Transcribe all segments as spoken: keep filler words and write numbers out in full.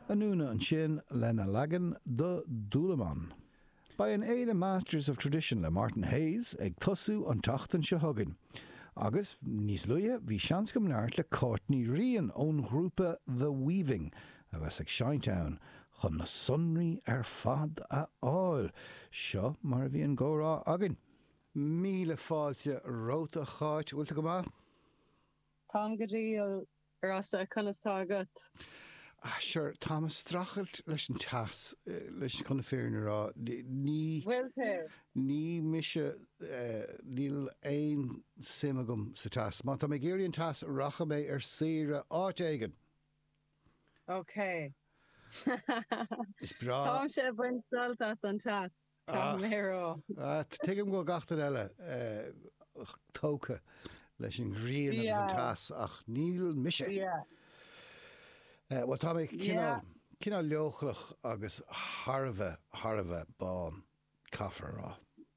Anúna an sin lena lagan do Dúlaman. By an éile Masters of Tradition le Martin Hayes ag tosú an tachtan se hugin. Agus níos luia bhí seans go mbeart le Courtney Rian ón grúpa The Weaving agus ag Shinetown chun na sunraí ar fad a áil. Seo mar bhí an górá agin. Míle fáilte róta cháit bhfuilta go bá? Tám go díal rasa chunastá agat. Ah, sure, Thomas strachelt leis an tas leis chun férin rá ní ní mise níl ein simagum sa tas. Má tá mé géirí an tas racha mé ar sire áit aigen. Okay. Is bra. Tám sé buin saltas an tas. Tám méró. Ah, tuigim go gachtan eile tóca leis an ghrian agus an tas ach níl mise. Yeah. Uh, well, tá mé cinál cinál leochlach agus Harbheith Harbheith bán caafar rá.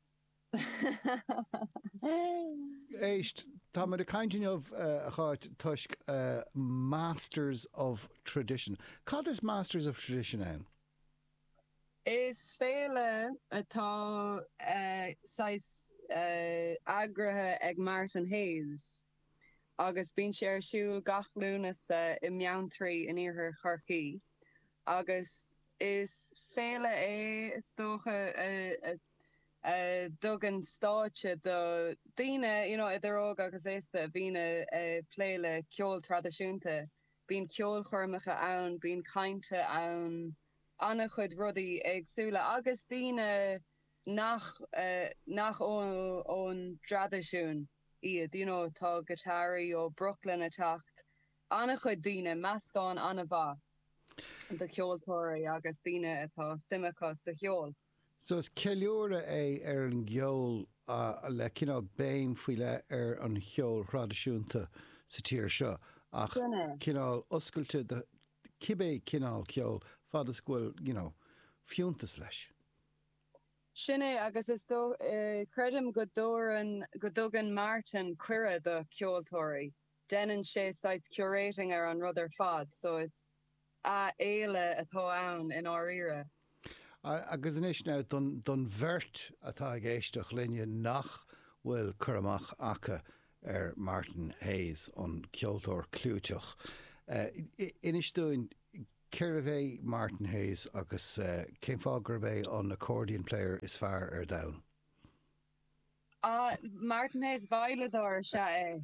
Éist, tá mar a caintineh a cháit tuisc uh, Masters of Tradition. Cad is Masters of Tradition ann? Is féile atá uh, sais uh, agrathe ag Martin Hayes. Agus bín sé ar siúil gach lúnas uh, i meantraí in iarthar Chorcaí. Agus is féile é is dócha uh, uh, uh, dugan stáitse do daoine, you know, idiróg agus éiste bhín a pléile ceol tradiisiúnta. Bín ceol chuirmeacha ann, bín cainte ann, anna chud rudaí agsúla. Agus daoine nach, uh, nach ón, ón tradiisiún. Iad, you know, tá guitárí ó Brooklyn a teacht. Anna chud daoine meascán anna bha do ceoltóirí agus daoine atá simachas sa cheol. So is ceiliúra é ar an gceol uh, le cinál béim faoile ar an cheol tradiisiúnta sa tír seo. Ach cinál oscailte de cibé cinál ceol fadas gfuil, you know, fiúntas leis. Sinné agus is do uh, credim go dóran go dugan Martin cuire do ceoltóirí. Denan sé sais curating ar an rud ar fad, so is a éile atá ann in our ire. Uh, agus inis ná don, don bhirt atá ag éisteach linne nach bhfuil curamach acha ar Martin Hayes an ceoltóir clúteach. Uh, inis dúin Kirve Martin Hayes agus uh, céim fágur bé an accordion player is fear ar down. Ah, uh, Martin Hayes bailador se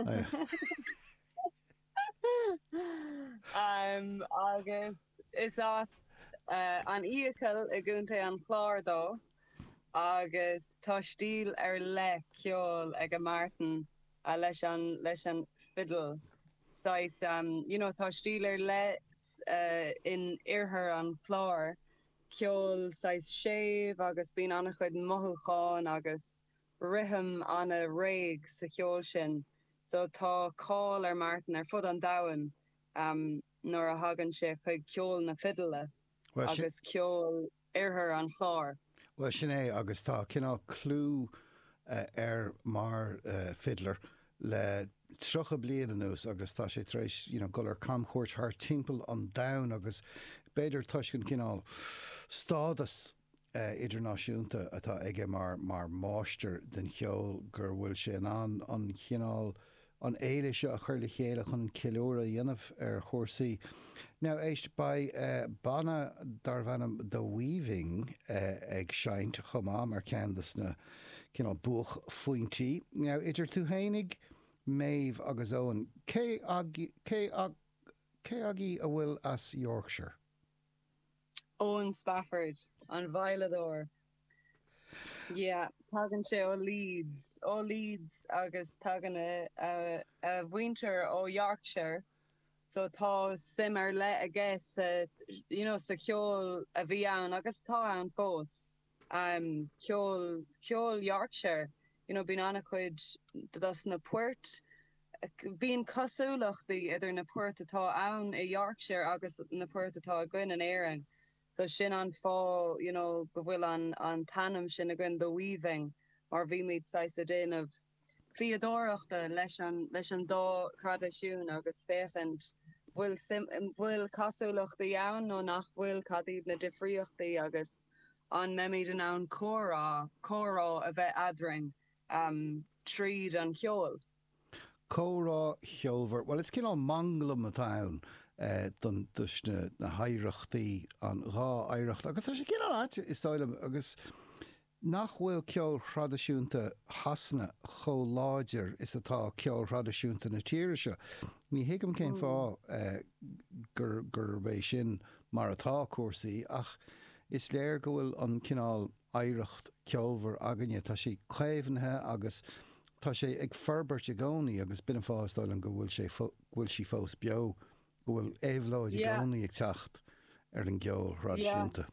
é. um, agus is as uh, an íacail a gúnta an chlár dó, agus tá stíl ar le ceol ag a Martin a leis an leis an fiddle. Sais um, you know, tá stíl ar le Uh, in iarthar an chlár ceol sais séimh agus bín anna chud mothúcháin agus rithim anna réig sa cheol sin. So tá cáil ar Martin ar fud an dahan um, nuair a hagann sé chuig ceol na fiddle well, agus sin... ceol iarthar an chlár. Well sin é agus tá cinál clú uh, ar mar uh, fiddler le trocha blian anús agus tá sé trééis you know, golar camchóirt haar timppel an down agus beidir tuiscin cinál stádas uh, idirnáisiúnta atá ige mar mar máister den cheol gur bhfuil sé an an cinál an éile se a chuir le chéile chun ceiliúra dhéanamh ar chósaí. Now éist by uh, banna dar bhanam The Weaving uh, ag seint chumá mar ceandas na cinál buach faointí. Now idir tú hénig Maeve agus Owen, cé agé a bhfuil as Yorkshire? Owen Spafford, an bailador. Yeah, tagan sé ó Leeds, ó Leeds agus tagan a, a, a winter ó Yorkshire. So tá sim ar le a guess, uh, you know, sa ceol a bhí ann agus tá an fós. Um, ceol, ceol Yorkshire. You know, bín anna chuid das na puirt, bín cosúlachtaí idir na puirt atá ann i Yorkshire agus na puirt atá gin an éireann. So sin an fá, you know, go bhfuil an, an tanam sin a gin The Weaving, mar bhí míid sais a din of fiadóireachta leis an leis an dá tradiisiún agus féchant bhfuil sim bhfuil cosúlachtaí ann nó nach bhfuil cadíad na difríochtaí agus an memid an ann córá córá a bheith adring um, tríd an cheol. Córá cheolver. Well, it's cin an manglam a town uh, don dus na, na haireachtaí an rá aireacht. Agus is cin an áit is táilm agus nach bhfuil ceol tradiisiúnta hasna cho láidir is atá ceol tradiisiúnta na tíire seo. Ní hiigem cén fá uh, gur gur bhéh sin mar atá cuasaí ach is léir go bhfuil an cinál aireacht ceolver aganine tá sé chéimhithe agus tá sé ag ferbert i gcónaí agus bin an fáistáil an go bhfuil sé bhfuil sí fós beo go bhfuil éhlóid i gcónaí ag teacht ar an geol tradiisiúnta.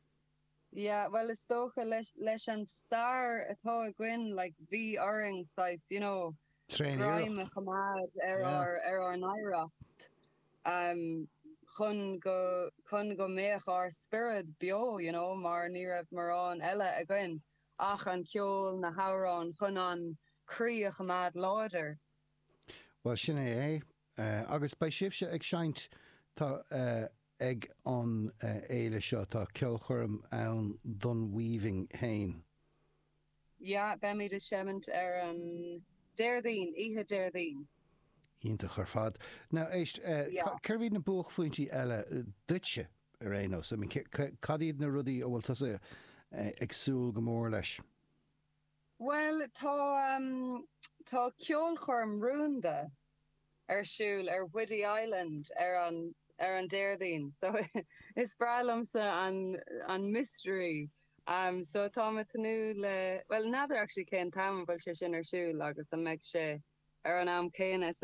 Yeah, well, is stocha leis leis an star atá a gin like bhí oring size, you know, Ráim a chamad ar ar ar an aireacht. Um, chun go chun go méach ar spirit bio, you know, mar ní raibh mar an eile a gin ach an ceol na hárán chun an crí a chamad láidir. Well, sin é é uh, agus bei sibse ag seint tá uh, ag an uh, éile seo tá ceolchorm ann don weaving hain. Ja, ben mi de sement ar an deirdín, ihe deirdín. Ínta chur fad. Now, éist, uh, yeah. Ceirhíad na buach faointí eile uh, duitse ar énos. I mean, cadíad na rudaí ó bhfuil tusa uh, agsúil go mór leis? Well, tá um, tá ceolchorm rúnda ar siúil ar Whiddy Island ar an ar an deirdín. So is bralamsa an an mystery. Um, so tá me tanú le, well, nadir actually cén tam bhil sé sin ar siúil agus a meid sé ar an am céin is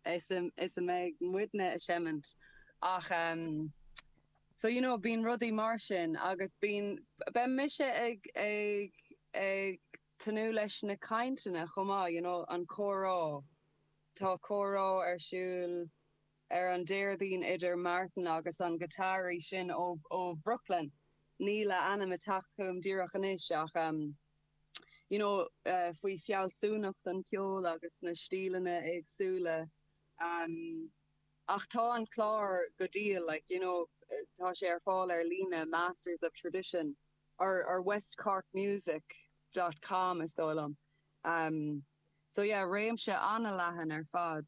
a meid muidne a sement. Ach, um, so, you know, bín rudí mar sin agus bín, ben mise ag, ag, ag tanú leis na caintena chomá, you know, an córá. Tá córá ar siúil ar an deirdín idir Martin agus an guitárí sin ó ó Brooklyn. Níla anam a tachtchum díreach an is ach, um, you know, uh, faoi fiall súnacht an ceol agus na stílanna agsúla. Um, ach tá an clár go díal, like, you know, tá sé ar fáil ar lína Masters of Tradition or, or west cork music dot com is dólam. Um, so yeah, réim se anna lehan ar fad.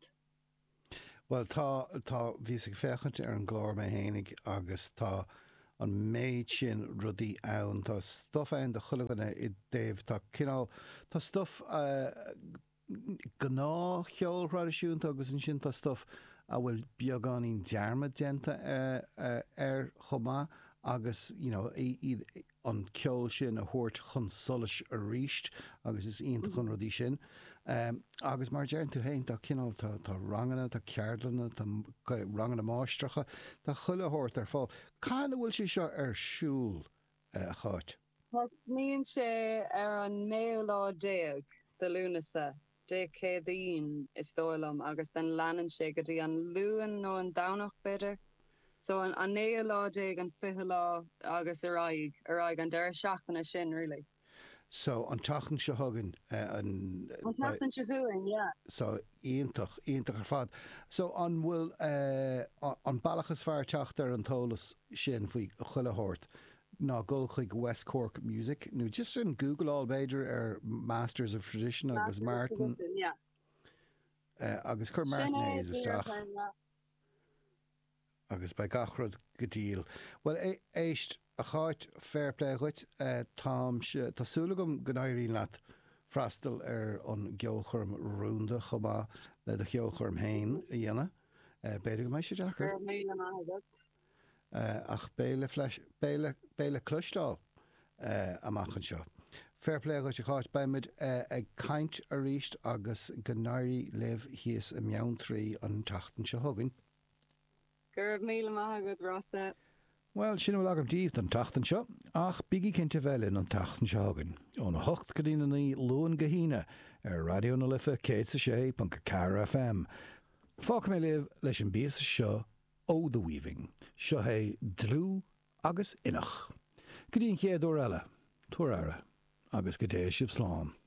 Well, tá tá bhí sig fechant ar an glár mé hénig agus tá an méid sin rudí ann, tá stuff ann de chulaganna i déobh, tá cinál, tá stuff uh, gná cheol tradiisiúnta agus an sin tá stuff a bhfuil beagáín dearma déanta uh, uh, ar chomá agus, you know, i, i, an ceol sin a thuirt chun solas a ríist agus is ionta chun rudí sin. Um, agus mar dearn tú hain tá cinál tá tá rangana, tá ceardanna, tá rangana máistracha, tá chuile thuirt ar fáil. Cána bhfuil sé seo ar siúl a cháit? Tá sníonn sé ar an méolá déag de lúnasa, dé céadaín is dólam agus den leanan sé go dtí an luúan nó an dánach beidir. So an an néolá déag an fiche lá agus araig, araig an deir seachtainna sin, really. So an tachan se hagan uh, an An tachan se huin, yeah. So iontach iontach ar fad. So an bhfuil uh, an bailachas fear teacht ar an tólas sin faoi chuile thuirt ná gol chuig West Cork Music. Nu just in Google all beidir ar Masters of Tradition agus Martin. Yeah. Uh, agus chur Martin é is isteach. Agus bei gachrod go díal. Well, éist a cháit fair play chuit uh, tásúlagum go éirín leat freastal ar an geolchorm rúnda chomá le a geolchorm hain a dhéana. Uh, Beidir go mééis sé deachar? Uh, ach béle béle béle clustáil uh, amachchan seo. Fair play chuit a cháit beimid uh, ag caint a ríist agus go náirí leh híos a meán trí an tachtan se thugann. Gurb míle maithagad Rossa. Well, sin bhfuil agam díomh an tachtan seo, ach bigí cinnte bheilin an tachtan se hagan. Ó na hocht go dtíana ní luan go híine ar radio na lifa cé sa sé pan Cara F M. Fáca mé libh leis an bías seo ó the weaving. Seo é dlú agus inach. Go dtíon chéad ó eile, tuaire agus go dtéis sibh slán.